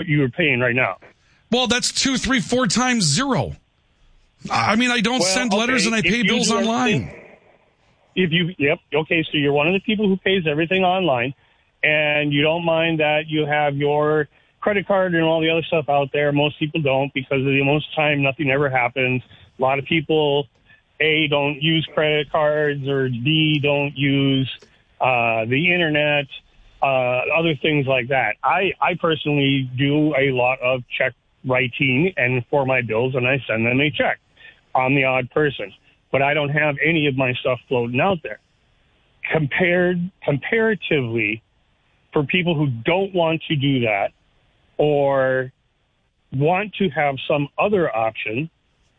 you're paying right now. Well, that's 2, 3, 4 times zero. I mean, I don't send letters and I pay bills online. Okay, so you're one of the people who pays everything online, and you don't mind that you have your credit card and all the other stuff out there. Most people don't, because of the most time nothing ever happens. A lot of people, A, don't use credit cards, or B, don't use the internet, other things like that. I personally do a lot of check writing and for my bills, and I send them a check. I'm the odd person, but I don't have any of my stuff floating out there. Comparatively, for people who don't want to do that or want to have some other option,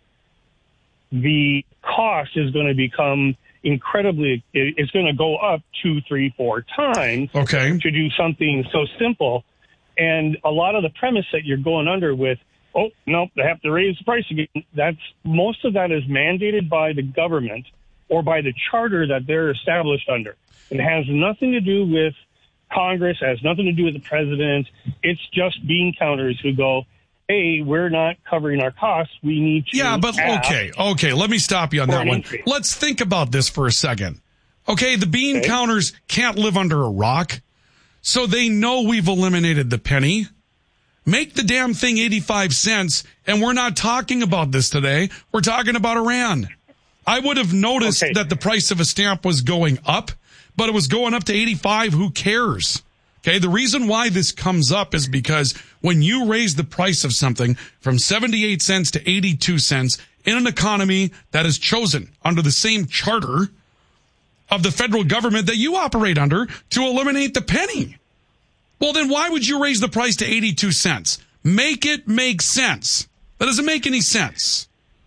the cost is going to become it's going to go up 2, 3, 4 times to do something so simple. And a lot of the premise that you're going under with, oh, no, they have to raise the price again, most of that is mandated by the government or by the charter that they're established under. It has nothing to do with Congress, has nothing to do with the president. It's just bean counters who go, hey, we're not covering our costs. We need to. Yeah, but okay. Let me stop you on that one. Let's think about this for a second. Okay, the bean counters can't live under a rock, so they know we've eliminated the penny. Make the damn thing 85 cents, and we're not talking about this today. We're talking about Iran. I would have noticed that the price of a stamp was going up, but it was going up to 85. Who cares? Okay, the reason why this comes up is because when you raise the price of something from 78 cents to 82 cents in an economy that is chosen under the same charter of the federal government that you operate under to eliminate the penny, well, then why would you raise the price to 82 cents? Make it make sense. That doesn't make any sense.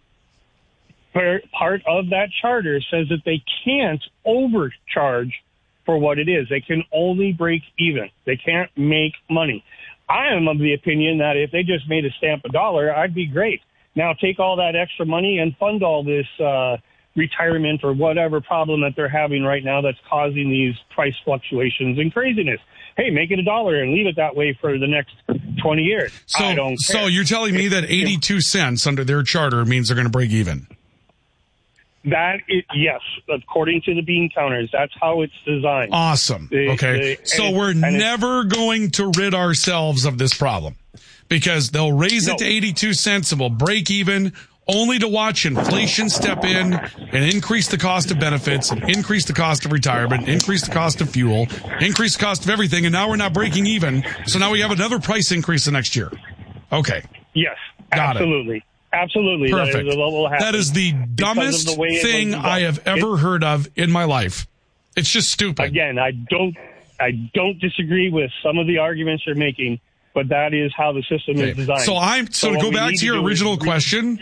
Part of that charter says that they can't overcharge for what it is. They can only break even. They can't make money. I am of the opinion that if they just made a stamp $1, I'd be great. Now take all that extra money and fund all this retirement or whatever problem that they're having right now that's causing these price fluctuations and craziness. Hey, make it $1 and leave it that way for the next 20 years. I don't care. So you're telling me that 82 cents under their charter means they're going to break even? Yes, according to the bean counters, that's how it's designed. Awesome. So we're never going to rid ourselves of this problem because they'll raise it to 82 cents and we'll break even, only to watch inflation step in and increase the cost of benefits, and increase the cost of retirement, increase the cost of fuel, increase the cost of everything, and now we're not breaking even. So now we have another price increase the next year. Okay. Yes, Got absolutely. It. Absolutely. Perfect. That is what will happen. That is the dumbest thing I have ever heard of in my life. It's just stupid. Again, I don't disagree with some of the arguments you're making, but that is how the system is designed. So to go back to your original question,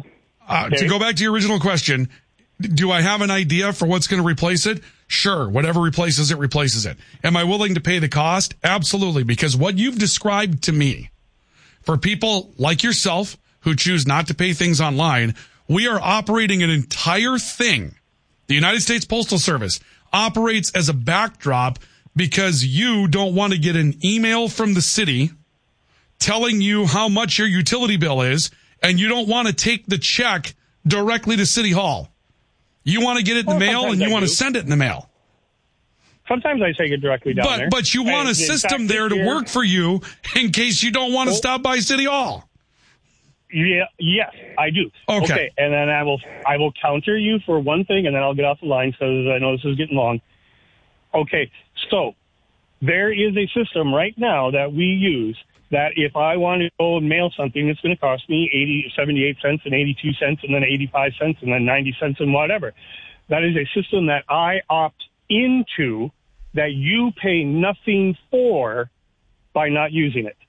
do I have an idea for what's going to replace it? Sure. Whatever replaces it, replaces it. Am I willing to pay the cost? Absolutely. Because what you've described to me, for people like yourself who choose not to pay things online, we are operating an entire thing. The United States Postal Service operates as a backdrop because you don't want to get an email from the city telling you how much your utility bill is, and you don't want to take the check directly to City Hall. You want to get it in the mail, and you want to send it in the mail. Sometimes I take it directly down there. But you want a system there to work for you in case you don't want to stop by City Hall. Yeah, yes, I do. Okay, and then I will counter you for one thing, and then I'll get off the line because I know this is getting long. Okay, so there is a system right now that we use that if I want to go and mail something, it's going to cost me 78 cents and 82 cents and then 85 cents and then 90 cents and whatever. That is a system that I opt into that you pay nothing for by not using it.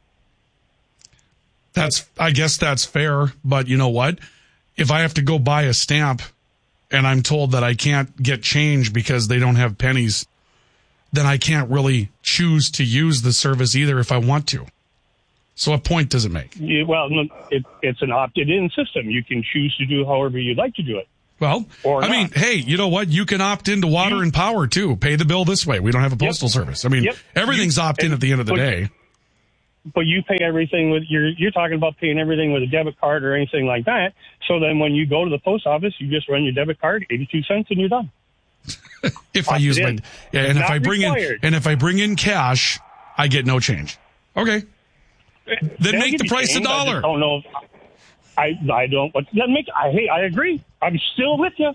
I guess that's fair, but you know what? If I have to go buy a stamp and I'm told that I can't get change because they don't have pennies, then I can't really choose to use the service either if I want to. So what point does it make? Yeah, well, it's an opted-in system. You can choose to do however you'd like to do it. Well, hey, you know what? You can opt into water and power, too. Pay the bill this way. We don't have a postal service. I mean, everything's opt-in at the end of the day. but you pay everything with you're talking about paying everything with a debit card or anything like that. So then when you go to the post office, you just run your debit card, 82 cents, and you're done. If I use my, yeah, and if I bring in cash, I get no change. Okay. Then make the price $1. I don't know. I don't. That makes. I agree. I'm still with you.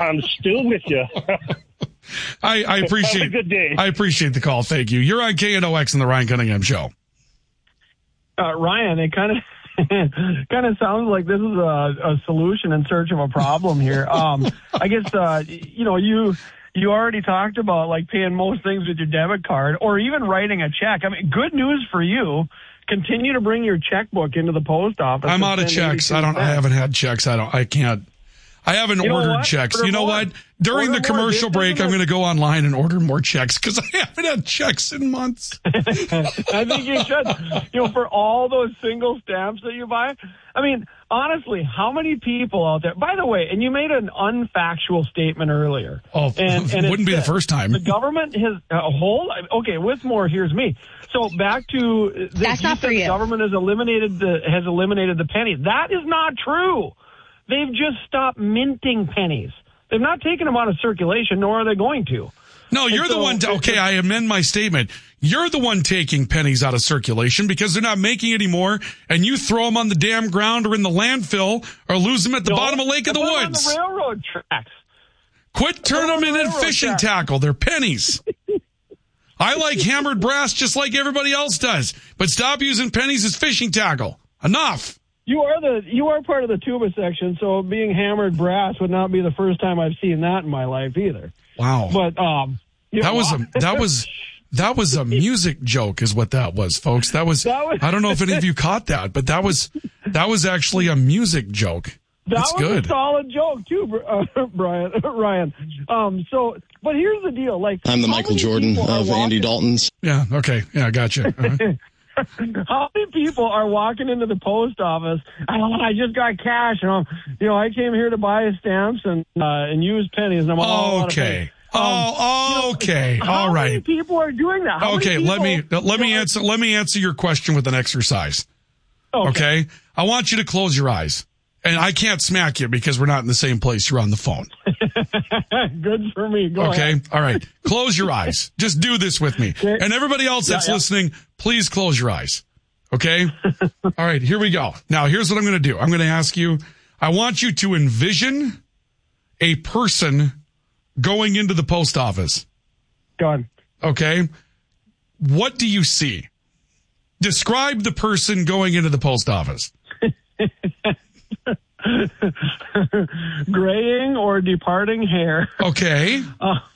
I appreciate. Have a good day. I appreciate the call. Thank you. You're on KNOX and the Ryan Cunningham Show. Ryan, it kind of sounds like this is a solution in search of a problem here. I guess you already talked about like paying most things with your debit card or even writing a check. I mean, good news for you. Continue to bring your checkbook into the post office. I'm out of checks. I haven't had checks. I can't. I haven't ordered checks. You know what? During the commercial break, I'm going to go online and order more checks because I haven't had checks in months. I think you should. For all those single stamps that you buy. I mean, honestly, how many people out there? By the way, and you made an unfactual statement earlier. Oh, and it wouldn't be the first time. The government has okay. With more, here's me. So back to that's not for you. The government has eliminated the penny. That is not true. They've just stopped minting pennies. They've not taken them out of circulation, nor are they going to. No, you're the one. Okay, I amend my statement. You're the one taking pennies out of circulation because they're not making any more, and you throw them on the damn ground or in the landfill or lose them at the bottom of Lake of the Woods. On the railroad tracks. Quit turning them into fishing tackle. They're pennies. I like hammered brass just like everybody else does, but stop using pennies as fishing tackle. Enough. You are part of the tuba section, so being hammered brass would not be the first time I've seen that in my life either. Wow. But that was a music joke is what that was, folks. That was I don't know if any of you caught that, but that was actually a music joke. That's good. A solid joke too, Ryan. But here's the deal. Like, I'm the Michael Jordan of Andy Dalton's. Yeah. Okay. Yeah. Gotcha. Uh-huh. How many people are walking into the post office? I just got cash, and I came here to buy stamps and use pennies, and I'm all okay. Okay. All right. How many people are doing that? Okay. Let me answer your question with an exercise. Okay. I want you to close your eyes. And I can't smack you because we're not in the same place. You're on the phone. Good for me. Go ahead. All right. Close your eyes. Just do this with me. Okay. And everybody else that's listening, please close your eyes. Okay? All right. Here we go. Now, here's what I'm going to do. I'm going to ask you, I want you to envision a person going into the post office. Go on. Okay? What do you see? Describe the person going into the post office. Graying or departing hair. Okay.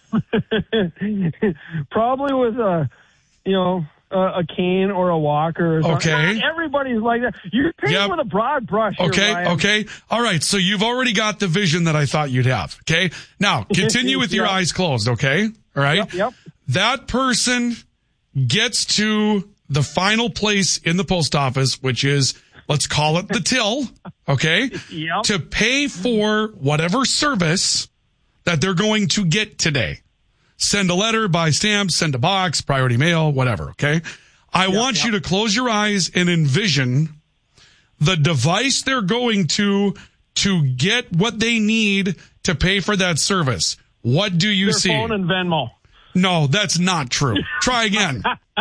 Probably with a cane or a walker. Or something. Okay. Not everybody's like that. You're painting with a broad brush. Okay. Ryan. Okay. All right. So you've already got the vision that I thought you'd have. Okay. Now continue with your eyes closed. Okay. All right. Yep. That person gets to the final place in the post office, which is, let's call it the till, okay? Yep. To pay for whatever service that they're going to get today. Send a letter, buy stamps, send a box, priority mail, whatever, okay? I want you to close your eyes and envision the device they're going to get what they need to pay for that service. What do you see? Their phone and Venmo. No, that's not true. Try again.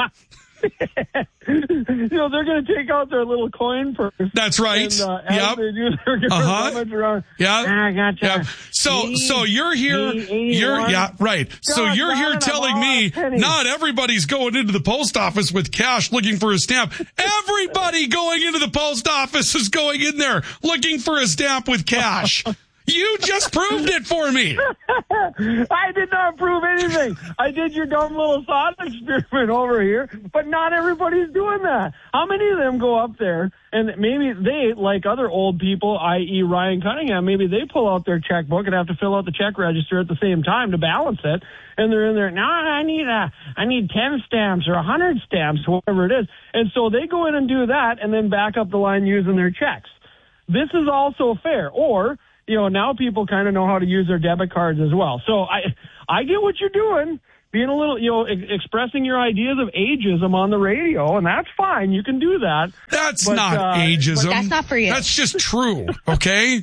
They're going to take out their little coin purse. That's right. And, as they do, they're going to rummage around. Yeah. I gotcha. Yeah. So you're here. Right. So you're here telling me not everybody's going into the post office with cash looking for a stamp. Everybody going into the post office is going in there looking for a stamp with cash. You just proved it for me. I did not prove anything. I did your dumb little thought experiment over here, but not everybody's doing that. How many of them go up there and maybe they, like other old people, i.e. Ryan Cunningham, maybe they pull out their checkbook and have to fill out the check register at the same time to balance it. And they're in there, no, I need 10 stamps or 100 stamps, whatever it is. And so they go in and do that and then back up the line using their checks. This is also fair. Or, now people kind of know how to use their debit cards as well. So I get what you're doing being a little, expressing your ideas of ageism on the radio, and that's fine. You can do that. That's not ageism. That's not for you. That's just true, okay?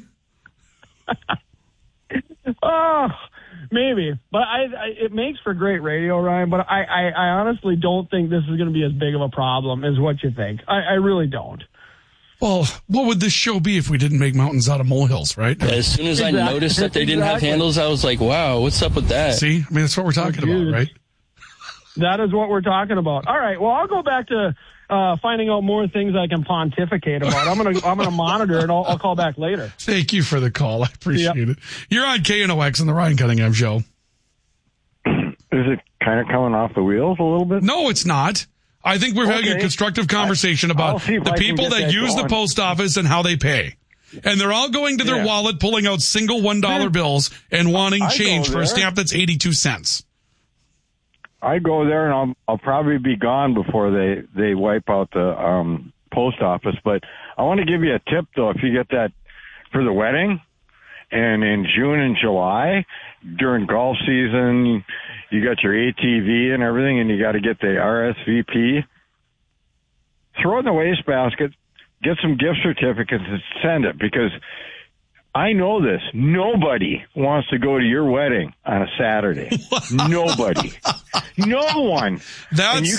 Oh, maybe. But it makes for great radio, Ryan, but I honestly don't think this is going to be as big of a problem as what you think. I really don't. Well, what would this show be if we didn't make mountains out of molehills, right? As soon as I noticed that they didn't have handles, I was like, wow, what's up with that? See? I mean, that's what we're talking about, right? That is what we're talking about. All right, well, I'll go back to finding out more things I can pontificate about. I'm gonna monitor it. I'll call back later. Thank you for the call. I appreciate it. You're on KNOX on the Ryan Cunningham Show. Is it kind of coming off the wheels a little bit? No, it's not. I think we're having a constructive conversation about the people that use the post office and how they pay. And they're all going to their wallet, pulling out single $1 bills and wanting change for a stamp that's 82 cents. I go there and I'll probably be gone before they wipe out the post office. But I want to give you a tip, though. If you get that for the wedding, and in June and July, during golf season, you got your ATV and everything, and you got to get the RSVP. Throw it in the wastebasket, get some gift certificates, and send it, because I know this. Nobody wants to go to your wedding on a Saturday. Nobody. No one. That's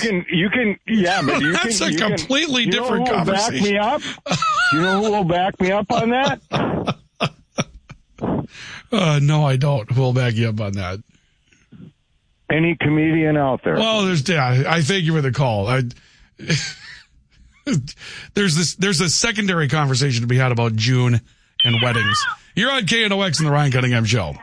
a completely different conversation. You know who will back me up on that? No, I don't. Who will back you up on that? Any comedian out there? Well, I thank you for the call. There's a secondary conversation to be had about June and weddings. You're on KNOX and the Ryan Cunningham Show.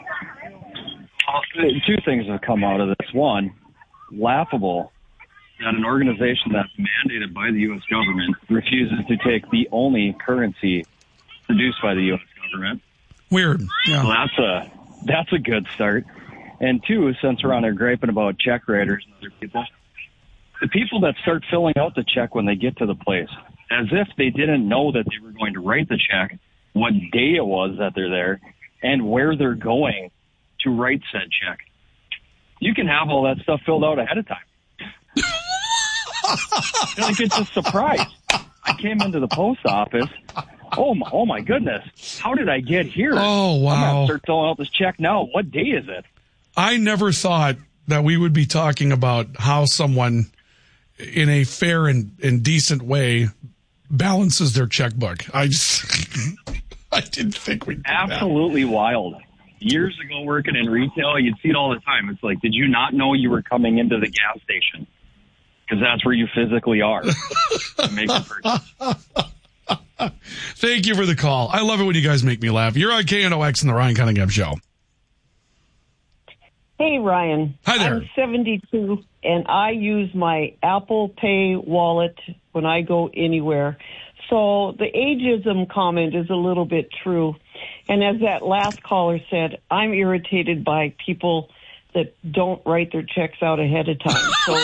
Two things have come out of this. One, laughable that an organization that's mandated by the U.S. government refuses to take the only currency produced by the U.S. government. Weird. Yeah. So that's a good start. And two, since we're on there griping about check writers and other people, the people that start filling out the check when they get to the place, as if they didn't know that they were going to write the check, what day it was that they're there, and where they're going to write said check. You can have all that stuff filled out ahead of time. Like, it's a surprise. I came into the post office. Oh my goodness. How did I get here? Oh, wow. I'm going to start filling out this check now. What day is it? I never thought that we would be talking about how someone in a fair and decent way balances their checkbook. I didn't think we'd do absolutely that. Wild. Years ago working in retail, you'd see it all the time. It's like, did you not know you were coming into the gas station? Because that's where you physically are to make a purchase. Thank you for the call. I love it when you guys make me laugh. You're on KNOX and the Ryan Cunningham Show. Hey, Ryan. Hi there. I'm 72, and I use my Apple Pay wallet when I go anywhere. So the ageism comment is a little bit true. And as that last caller said, I'm irritated by people that don't write their checks out ahead of time. So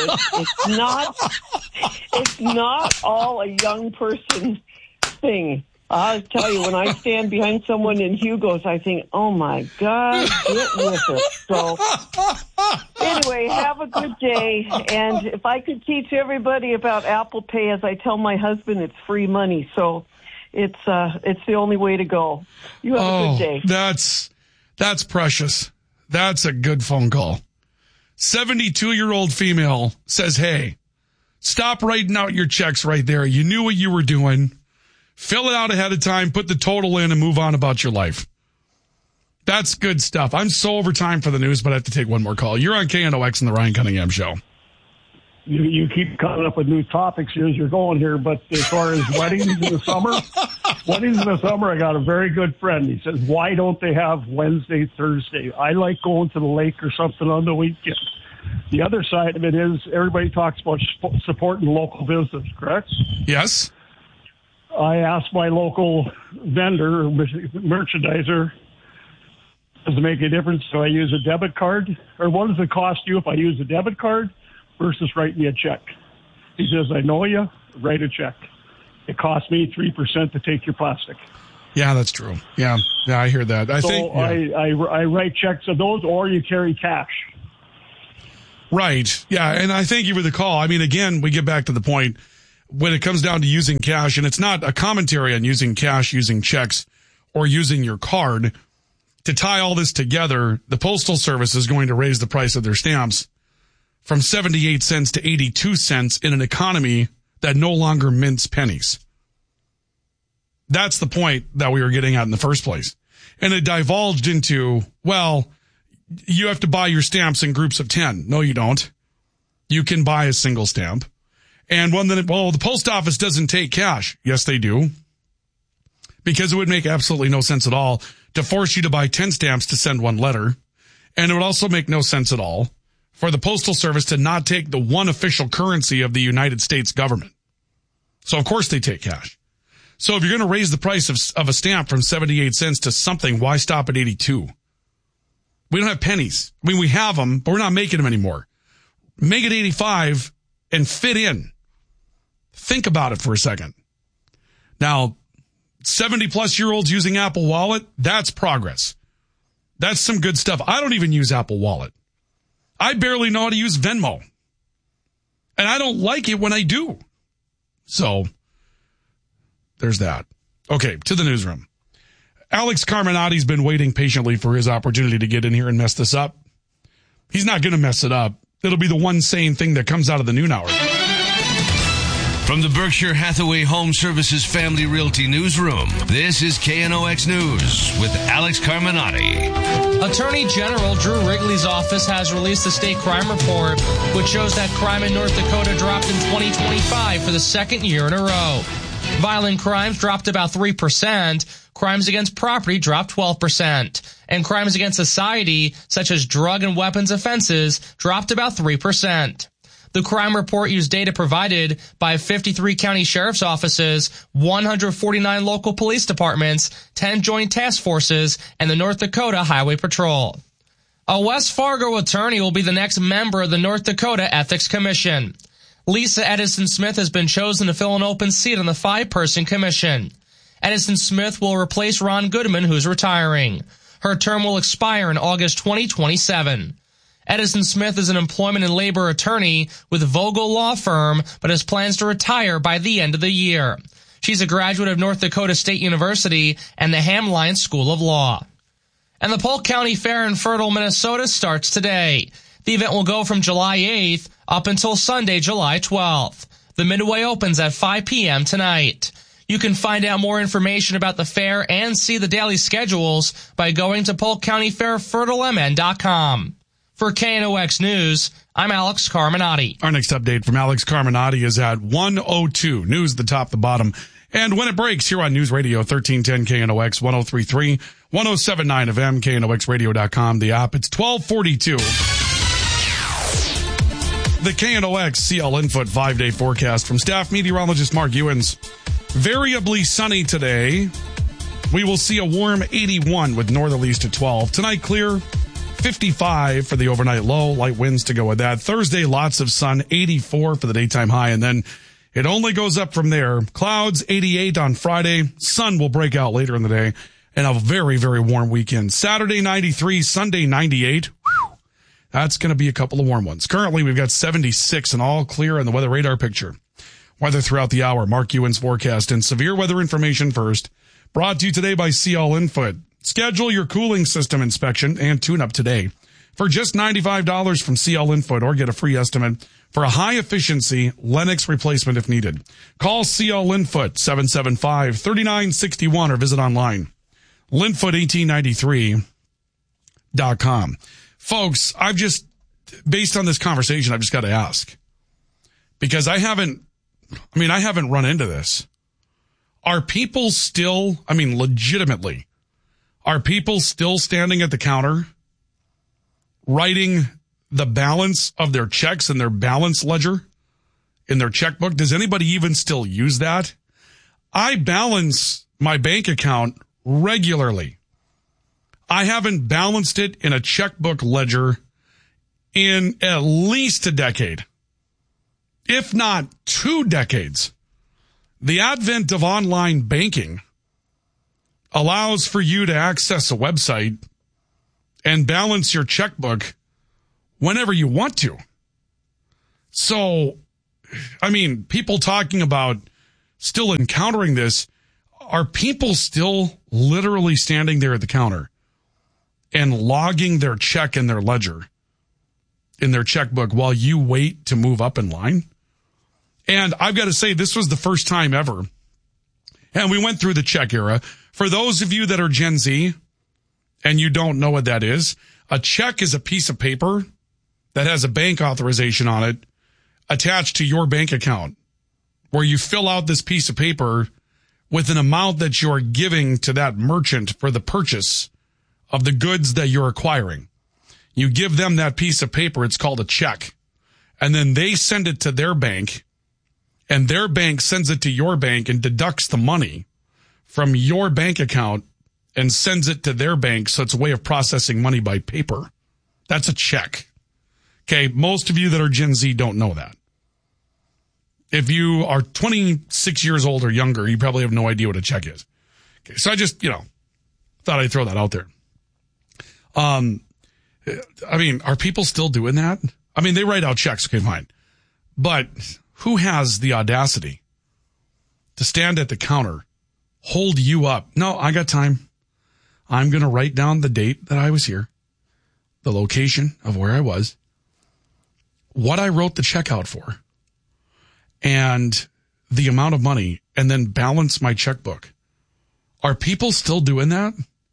it's not all a young person thing. I'll tell you, when I stand behind someone in Hugo's, I think, oh, my God, get with it. So anyway, have a good day. And if I could teach everybody about Apple Pay, as I tell my husband, it's free money. So it's the only way to go. You have a good day. That's precious. That's a good phone call. 72-year-old female says, hey, stop writing out your checks right there. You knew what you were doing. Fill it out ahead of time, put the total in, and move on about your life. That's good stuff. I'm so over time for the news, but I have to take one more call. You're on KNOX and the Ryan Cunningham Show. You keep coming up with new topics as you're going here, but as far as weddings in the summer, I got a very good friend. He says, why don't they have Wednesday, Thursday? I like going to the lake or something on the weekend. The other side of it is everybody talks about supporting local business, correct? Yes. I asked my local vendor, merchandiser, does it make a difference? Do I use a debit card? Or what does it cost you if I use a debit card versus write me a check? He says, I know you, write a check. It costs me 3% to take your plastic. Yeah, that's true. Yeah, I hear that. I write checks of those, or you carry cash. Right. Yeah. And I thank you for the call. I mean, again, we get back to the point when it comes down to using cash, and it's not a commentary on using cash, using checks, or using your card. To tie all this together, the Postal Service is going to raise the price of their stamps from 78 cents to 82 cents in an economy that no longer mints pennies. That's the point that we were getting at in the first place. And it divulged into, well, you have to buy your stamps in groups of 10. No, you don't. You can buy a single stamp. And the post office doesn't take cash. Yes, they do. Because it would make absolutely no sense at all to force you to buy 10 stamps to send one letter. And it would also make no sense at all for the Postal Service to not take the one official currency of the United States government. So, of course, they take cash. So if you're going to raise the price of a stamp from 78 cents to something, why stop at 82? We don't have pennies. I mean, we have them, but we're not making them anymore. Make it 85 and fit in. Think about it for a second. Now, 70-plus-year-olds using Apple Wallet, that's progress. That's some good stuff. I don't even use Apple Wallet. I barely know how to use Venmo. And I don't like it when I do. So, there's that. Okay, to the newsroom. Alex Carminati's been waiting patiently for his opportunity to get in here and mess this up. He's not going to mess it up. It'll be the one sane thing that comes out of the noon hour. From the Berkshire Hathaway Home Services Family Realty Newsroom, this is KNOX News with Alex Carminati. Attorney General Drew Wrigley's office has released the state crime report, which shows that crime in North Dakota dropped in 2025 for the second year in a row. Violent crimes dropped about 3%, crimes against property dropped 12%, and crimes against society, such as drug and weapons offenses, dropped about 3%. The crime report used data provided by 53 county sheriff's offices, 149 local police departments, 10 joint task forces, and the North Dakota Highway Patrol. A West Fargo attorney will be the next member of the North Dakota Ethics Commission. Lisa Edison Smith has been chosen to fill an open seat on the 5-person commission. Edison Smith will replace Ron Goodman, who's retiring. Her term will expire in August 2027. Edison Smith is an employment and labor attorney with Vogel Law Firm, but has plans to retire by the end of the year. She's a graduate of North Dakota State University and the Hamline School of Law. And the Polk County Fair in Fertile, Minnesota starts today. The event will go from July 8th up until Sunday, July 12th. The Midway opens at 5 p.m. tonight. You can find out more information about the fair and see the daily schedules by going to polkcountyfairfertilemn.com. For KNOX News, I'm Alex Carminati. Our next update from Alex Carminati is at 1:02. News, the top, the bottom. And when it breaks, here on News Radio 1310 KNOX, 103.3, 107.9 FM, KNOXradio.com, the app. It's 12:42. The KNOX CL Infoot 5-day forecast from staff meteorologist Mark Ewens. Variably sunny today. We will see a warm 81 with northerlies to 12. Tonight, clear. 55 for the overnight low, light winds to go with that. Thursday, lots of sun, 84 for the daytime high, and then it only goes up from there. Clouds, 88 on Friday. Sun will break out later in the day, and a very, very warm weekend. Saturday, 93, Sunday, 98. Whew. That's going to be a couple of warm ones. Currently, we've got 76 and all clear in the weather radar picture. Weather throughout the hour, Mark Ewen's forecast, and severe weather information first. Brought to you today by CL Infoot. Schedule your cooling system inspection and tune-up today for just $95 from CL Infoot, or get a free estimate for a high-efficiency Lennox replacement if needed. Call CL Infoot 775-3961 or visit online linfoot1893.com. Folks, based on this conversation, I've just got to ask, because I haven't run into this. Are people still, legitimately, are people still standing at the counter writing the balance of their checks in their balance ledger in their checkbook? Does anybody even still use that? I balance my bank account regularly. I haven't balanced it in a checkbook ledger in at least a decade, if not 2 decades. The advent of online banking allows for you to access a website and balance your checkbook whenever you want to. So, I mean, people talking about still encountering this, are people still literally standing there at the counter and logging their check in their ledger, in their checkbook, while you wait to move up in line? And I've got to say, this was the first time ever. And we went through the check era. For those of you that are Gen Z and you don't know what that is, a check is a piece of paper that has a bank authorization on it attached to your bank account, where you fill out this piece of paper with an amount that you're giving to that merchant for the purchase of the goods that you're acquiring. You give them that piece of paper. It's called a check. And then they send it to their bank, and their bank sends it to your bank and deducts the money from your bank account and sends it to their bank. So it's a way of processing money by paper. That's a check. Okay. Most of you that are Gen Z don't know that. If you are 26 years old or younger, you probably have no idea what a check is. Okay. So I just, thought I'd throw that out there. I mean, are people still doing that? I mean, they write out checks. Okay, fine. But who has the audacity to stand at the counter, hold you up? No, I got time. I'm going to write down the date that I was here, the location of where I was, what I wrote the check out for, and the amount of money, and then balance my checkbook. Are people still doing that?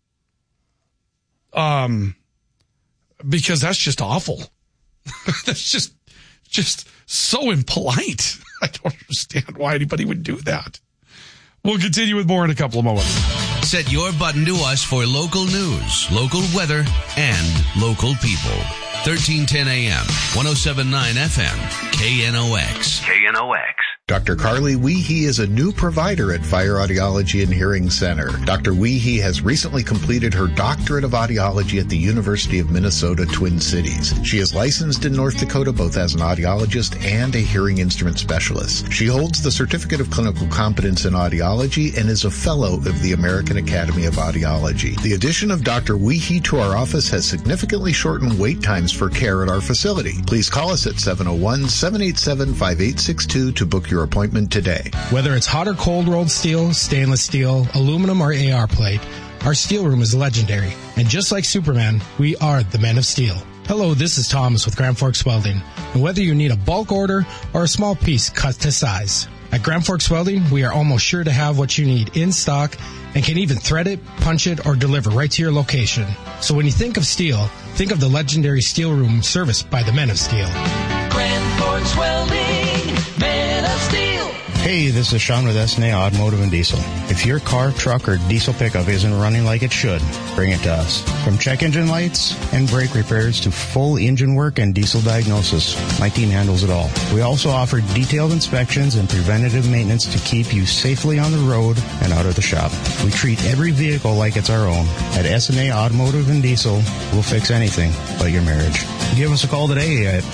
Because that's just awful. That's just so impolite. I don't understand why anybody would do that. We'll continue with more in a couple of moments. Set your button to us for local news, local weather, and local people. 1310 AM, 107.9 FM, KNOX. KNOX. Dr. Carly Weehee is a new provider at Fire Audiology and Hearing Center. Dr. Weehee has recently completed her doctorate of audiology at the University of Minnesota, Twin Cities. She is licensed in North Dakota both as an audiologist and a hearing instrument specialist. She holds the Certificate of Clinical Competence in Audiology and is a fellow of the American Academy of Audiology. The addition of Dr. Weehee to our office has significantly shortened wait times for care at our facility. Please call us at 701-787-5862 to book your appointment today. Whether it's hot or cold rolled steel, stainless steel, aluminum, or AR plate, our steel room is legendary. And just like Superman, we are the Men of Steel. Hello, this is Thomas with Grand Forks Welding. And whether you need a bulk order or a small piece cut to size, at Grand Forks Welding, we are almost sure to have what you need in stock and can even thread it, punch it, or deliver right to your location. So when you think of steel, think of the legendary steel room serviced by the Men of Steel. Grand Forks Welding, Men of Steel. Hey, this is Sean with SNA Automotive and Diesel. If your car, truck, or diesel pickup isn't running like it should, bring it to us. From check engine lights and brake repairs to full engine work and diesel diagnosis, my team handles it all. We also offer detailed inspections and preventative maintenance to keep you safely on the road and out of the shop. We treat every vehicle like it's our own. At SNA Automotive and Diesel, we'll fix anything but your marriage. Give us a call today at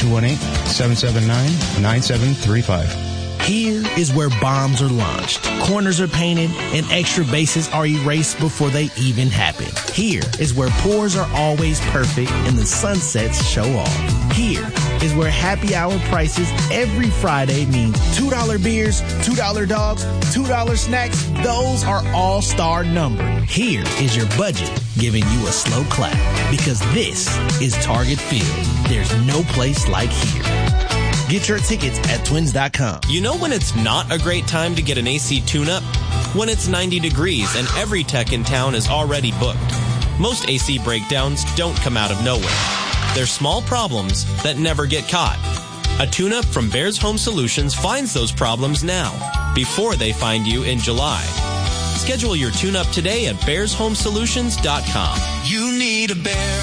218-779-9735. Here is where bombs are launched, corners are painted, and extra bases are erased before they even happen. Here is where pours are always perfect and the sunsets show off. Here is where happy hour prices every Friday means $2 beers, $2 dogs, $2 snacks. Those are all-star numbers. Here is your budget giving you a slow clap because this is Target Field. There's no place like here. Get your tickets at twins.com. You know when it's not a great time to get an AC tune-up? When it's 90 degrees and every tech in town is already booked. Most AC breakdowns don't come out of nowhere. They're small problems that never get caught. A tune-up from Bears Home Solutions finds those problems now, before they find you in July. Schedule your tune-up today at bearshomesolutions.com. You need a bear.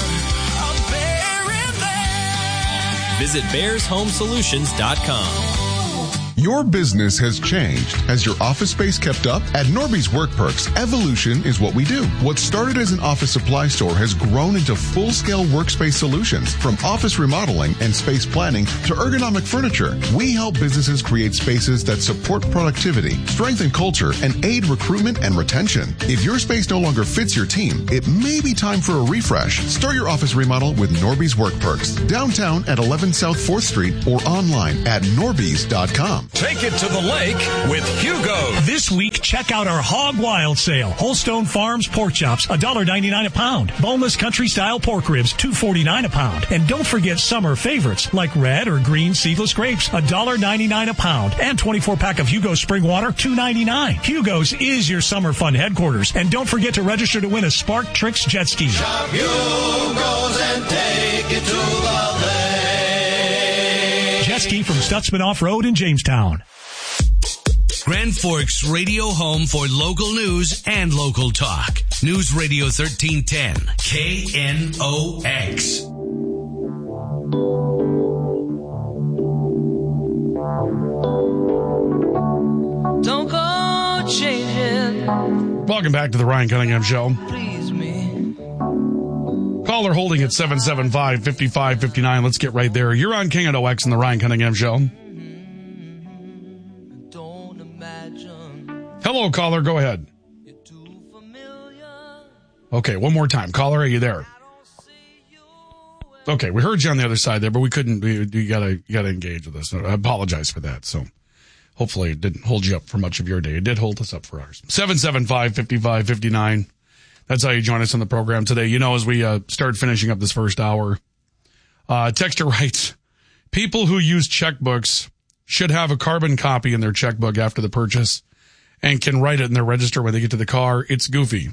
Visit bearshomesolutions.com. Your business has changed. Has your office space kept up? At Norby's Work Perks, evolution is what we do. What started as an office supply store has grown into full-scale workspace solutions. From office remodeling and space planning to ergonomic furniture, we help businesses create spaces that support productivity, strengthen culture, and aid recruitment and retention. If your space no longer fits your team, it may be time for a refresh. Start your office remodel with Norby's Work Perks. Downtown at 11 South 4th Street or online at norbys.com. Take it to the lake with Hugo. This week, check out our Hog Wild sale. Holstone Farms pork chops, $1.99 a pound. Boneless country-style pork ribs, $2.49 a pound. And don't forget summer favorites like red or green seedless grapes, $1.99 a pound. And 24-pack of Hugo's Spring Water, $2.99. Hugo's is your summer fun headquarters. And don't forget to register to win a Spark Tricks jet ski. Shop Hugo's and take it to the lake. Jet ski from Stutzman Off-Road in Jamestown. Grand Forks radio home for local news and local talk. News Radio 1310, KNOX. Don't go changing. Welcome back to the Ryan Cunningham Show. Please me. Caller holding at 775-5559. Let's get right there. You're on KNOX and the Ryan Cunningham Show. Hello, caller. Go ahead. Okay, one more time. Caller, are you there? Okay, we heard you on the other side there, but we couldn't. You gotta engage with us. I apologize for that. So hopefully it didn't hold you up for much of your day. It did hold us up for ours. 775-5559. That's how you join us on the program today. You know, as we start finishing up this first hour, Texter writes, people who use checkbooks should have a carbon copy in their checkbook after the purchase and can write it in their register when they get to the car. It's goofy.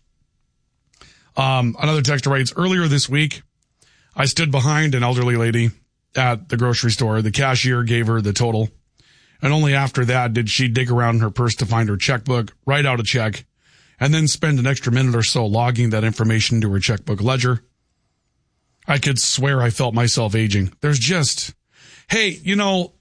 Another texter writes, earlier this week, I stood behind an elderly lady at the grocery store. The cashier gave her the total. And only after that did she dig around in her purse to find her checkbook, write out a check, and then spend an extra minute or so logging that information into her checkbook ledger. I could swear I felt myself aging. There's just, hey, you know,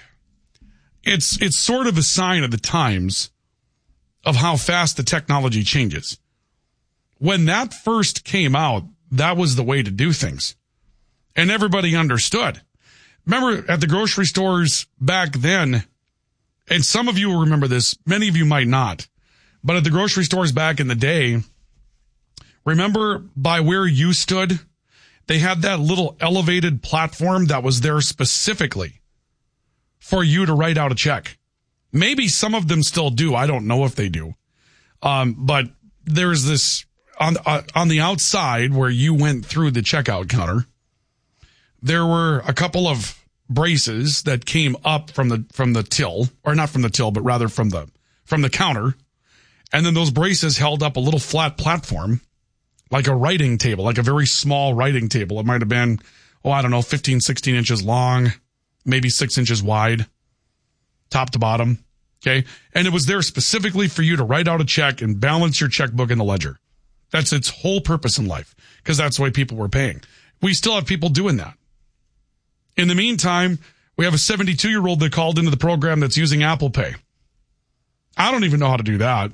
it's sort of a sign of the times of how fast the technology changes. When that first came out, that was the way to do things. And everybody understood. Remember at the grocery stores back then, and some of you will remember this, many of you might not, but at the grocery stores back in the day, remember by where you stood, they had that little elevated platform that was there specifically for you to write out a check. Maybe some of them still do. I don't know if they do. But there's this on the outside where you went through the checkout counter. There were a couple of braces that came up from the till, or not from the till, but rather from the counter. And then those braces held up a little flat platform, like a writing table, like a very small writing table. It might have been, 15, 16 inches long, maybe 6 inches wide, top to bottom. Okay. And it was there specifically for you to write out a check and balance your checkbook in the ledger. That's its whole purpose in life, because that's the way people were paying. We still have people doing that. In the meantime, we have a 72-year-old that called into the program that's using Apple Pay. I don't even know how to do that.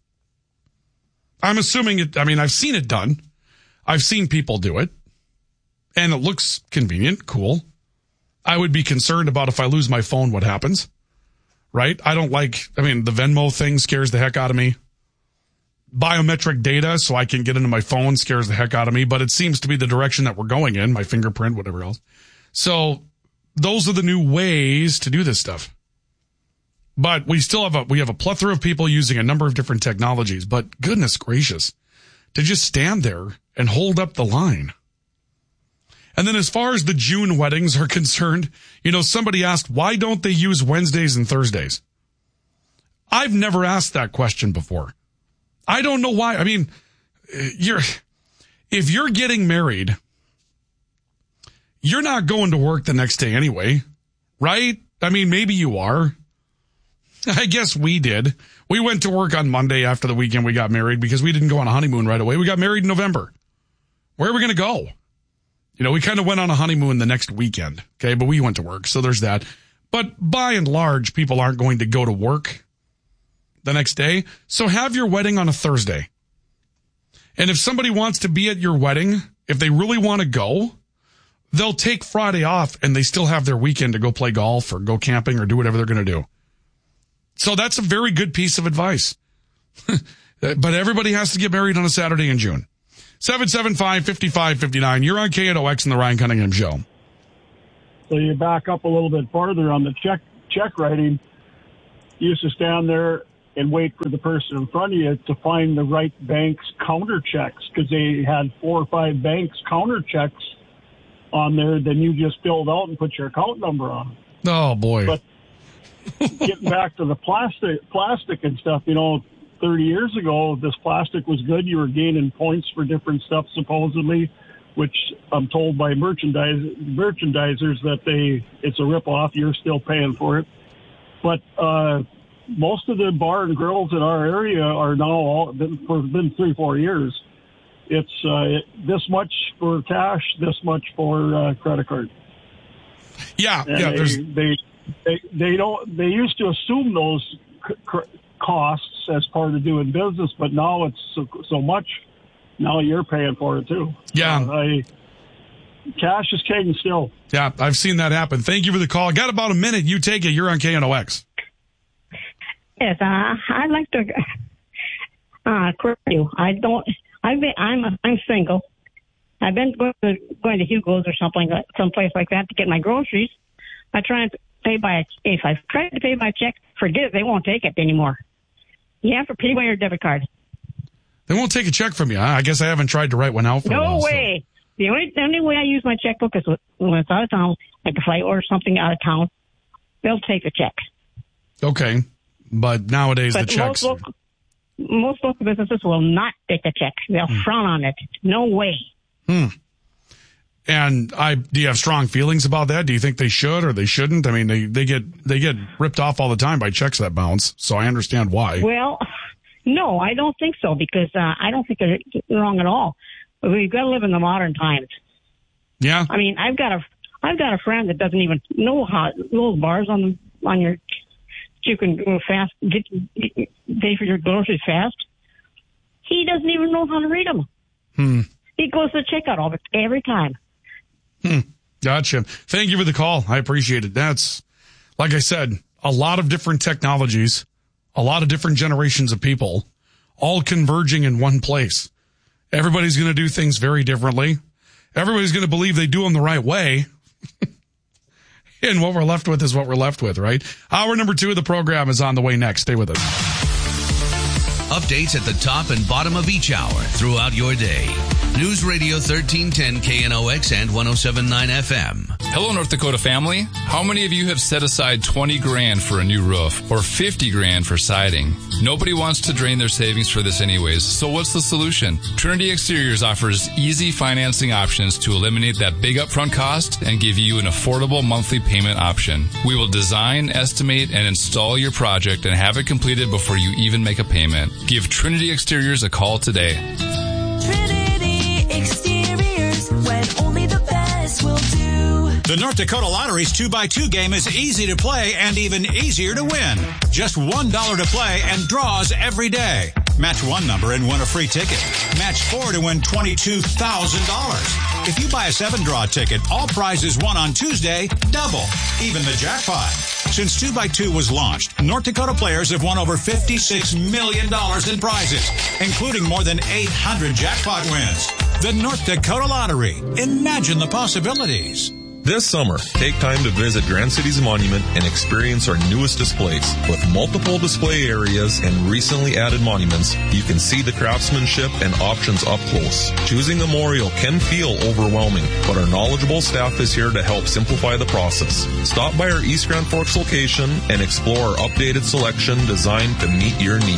I'm assuming it, I've seen it done. I've seen people do it. And it looks convenient, cool. I would be concerned about if I lose my phone, what happens, right? The Venmo thing scares the heck out of me. Biometric data so I can get into my phone scares the heck out of me, but it seems to be the direction that we're going in, my fingerprint, whatever else. So those are the new ways to do this stuff. But we still have a plethora of people using a number of different technologies, but goodness gracious, to just stand there and hold up the line. And then as far as the June weddings are concerned, somebody asked, why don't they use Wednesdays and Thursdays? I've never asked that question before. I don't know why. If you're getting married, you're not going to work the next day anyway, right? Maybe you are. I guess we did. We went to work on Monday after the weekend we got married because we didn't go on a honeymoon right away. We got married in November. Where are we going to go? We kind of went on a honeymoon the next weekend. Okay. But we went to work. So there's that. But by and large, people aren't going to go to work the next day. So have your wedding on a Thursday. And if somebody wants to be at your wedding, if they really want to go, they'll take Friday off and they still have their weekend to go play golf or go camping or do whatever they're going to do. So that's a very good piece of advice. But everybody has to get married on a Saturday in June. 775-5559. You're on KNOX and the Ryan Cunningham Show. So you back up a little bit farther on the check writing. You used to stand there and wait for the person in front of you to find the right bank's counter checks, because they had 4 or 5 banks counter checks on there. Then you just filled out and put your account number on. Oh boy! But getting back to the plastic and stuff, 30 years ago, this plastic was good. You were gaining points for different stuff, supposedly, which I'm told by merchandisers that it's a ripoff. You're still paying for it. But most of the bar and grills in our area are now been 3-4 years. It's this much for cash, this much for credit card. Yeah, and yeah. They used to assume those costs as part of doing business, but now it's so much. Now you're paying for it too. Yeah. Cash is king still. Yeah, I've seen that happen. Thank you for the call. Got about a minute. You take it. You're on KNOX. Yes, I'd like to correct you. I'm single. I've been going to Hugo's or someplace like that to get my groceries. I try and pay if I try to pay by check, forget it. They won't take it anymore. You have to pay by your debit card. They won't take a check from you. I guess I haven't tried to write one out for a while. No way. So. The only way I use my checkbook is when it's out of town, like if I order something out of town, they'll take the check. Okay. But nowadays the checks... Most local businesses will not take a check. They'll frown on it. No way. And do you have strong feelings about that? Do you think they should or they shouldn't? I mean, they get ripped off all the time by checks that bounce, so I understand why. Well, no, I don't think so, because I don't think they're wrong at all. But we've got to live in the modern times. Yeah. I mean, I've got a friend that doesn't even know how those bars on your you can go fast, pay for your groceries fast. He doesn't even know how to read them. He goes to checkout every time. Gotcha. Thank you for the call. I appreciate it. That's, like I said, a lot of different technologies, a lot of different generations of people, all converging in one place. Everybody's going to do things very differently. Everybody's going to believe they do them the right way. And what we're left with is what we're left with, right? Hour number 2 of the program is on the way next. Stay with us. Updates at the top and bottom of each hour throughout your day. News Radio 1310 KNOX and 107.9 FM. Hello, North Dakota family. How many of you have set aside $20,000 for a new roof or $50,000 for siding? Nobody wants to drain their savings for this anyways, so what's the solution? Trinity Exteriors offers easy financing options to eliminate that big upfront cost and give you an affordable monthly payment option. We will design, estimate, and install your project and have it completed before you even make a payment. Give Trinity Exteriors a call today. Trinity Exteriors, when only the best will do. The North Dakota Lottery's 2x2 game is easy to play and even easier to win. Just $1 to play and draws every day. Match one number and win a free ticket. Match 4 to win $22,000. If you buy a 7-draw ticket, all prizes won on Tuesday double, even the jackpot. Since 2x2 was launched, North Dakota players have won over $56 million in prizes, including more than 800 jackpot wins. The North Dakota Lottery. Imagine the possibilities. This summer, take time to visit Grand Cities Monument and experience our newest displays. With multiple display areas and recently added monuments, you can see the craftsmanship and options up close. Choosing a memorial can feel overwhelming, but our knowledgeable staff is here to help simplify the process. Stop by our East Grand Forks location and explore our updated selection designed to meet your needs.